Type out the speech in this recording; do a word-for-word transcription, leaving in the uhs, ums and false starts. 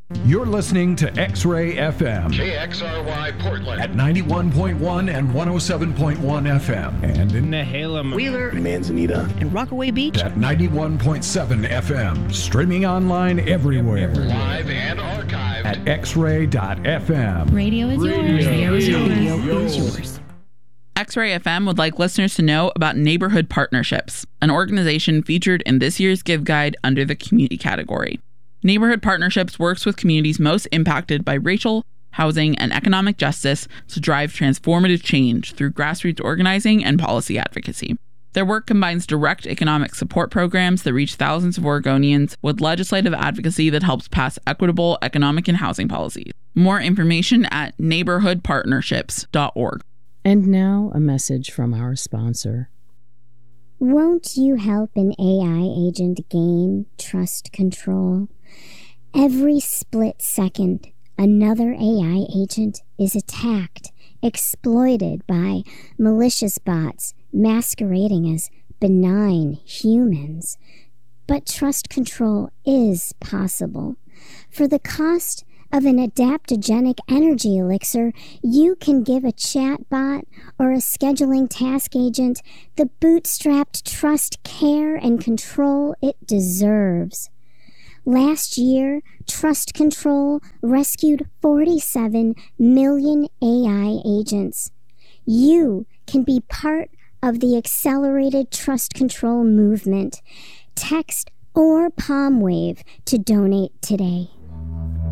You're listening to X-Ray F M. K X R Y Portland. At ninety-one point one and one oh seven point one F M. And in Nehalem, Wheeler, Manzanita, and Rockaway Beach. At ninety-one point seven F M. Streaming online everywhere. Live and archived. At x ray dot f m. Radio is yours. Radio is yours. Radio is yours. X-Ray F M would like listeners to know about Neighborhood Partnerships, an organization featured in this year's Give Guide under the Community category. Neighborhood Partnerships works with communities most impacted by racial, housing, and economic justice to drive transformative change through grassroots organizing and policy advocacy. Their work combines direct economic support programs that reach thousands of Oregonians with legislative advocacy that helps pass equitable economic and housing policies. More information at neighborhood partnerships dot org. And now a message from our sponsor. Won't you help an A I agent gain trust control? Every split second, another A I agent is attacked, exploited by malicious bots masquerading as benign humans. But trust control is possible. For the cost of an adaptogenic energy elixir, you can give a chatbot or a scheduling task agent the bootstrapped trust, care, and control it deserves. Last year, Trust Control rescued forty-seven million A I agents. You can be part of the accelerated Trust Control movement. Text or palm wave to donate today.